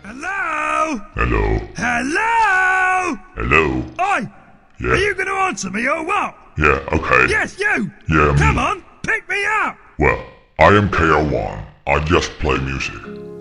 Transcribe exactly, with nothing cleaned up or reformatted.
Hello? Hello? Hello? Hello? Oi! Yeah? Are you going to answer me or what? Yeah, okay. Yes, you! Yeah, me. Come on, pick me up! Well, I am K O one. I just play music.